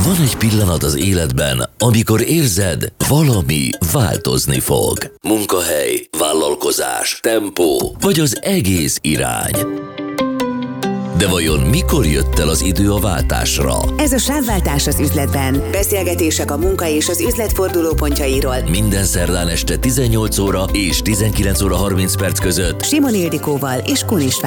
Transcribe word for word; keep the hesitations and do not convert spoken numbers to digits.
Van egy pillanat az életben, amikor érzed, valami változni fog. Munkahely, vállalkozás, tempó, vagy az egész irány. De vajon mikor jött el az idő a váltásra? Ez a Sávváltás az üzletben. Beszélgetések a munka és az üzlet fordulópontjairól. Minden szerdán este tizennyolc óra és tizenkilenc óra harminc perc között Simon Ildikóval és Kun István.